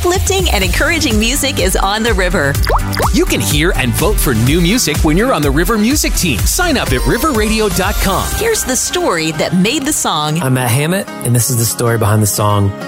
uplifting and encouraging music is on the river. You can hear and vote for new music when you're on the River Music Team. Sign up at riverradio.com. Here's the story that made the song. I'm Matt Hammett, and this is the story behind the song